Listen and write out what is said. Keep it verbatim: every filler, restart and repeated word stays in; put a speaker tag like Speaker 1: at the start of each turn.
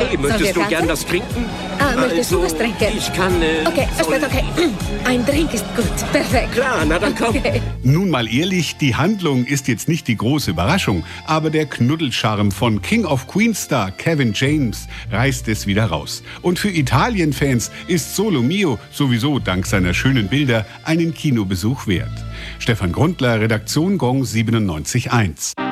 Speaker 1: Tee. Möchtest du
Speaker 2: wir
Speaker 1: gern
Speaker 2: tanzen?
Speaker 1: das trinken?
Speaker 2: Ah, möchtest du
Speaker 1: Also,
Speaker 2: was trinken?
Speaker 1: Ich kann... Äh,
Speaker 2: Okay,
Speaker 1: soll-
Speaker 2: Aspetta, okay. Ein Drink ist gut. Perfekt.
Speaker 1: Klar, na dann komm.
Speaker 2: Okay.
Speaker 3: Nun mal ehrlich, die Handlung ist jetzt nicht die große Überraschung, aber der Knuddelcharme von King of Queens Star Kevin James reißt es wieder raus. Und für Italien-Fans ist Solo Mio sowieso dank seiner schönen Bilder einen Kinobesuch wert. Stefan Grundler, Redaktion Gong siebenundneunzig Komma eins.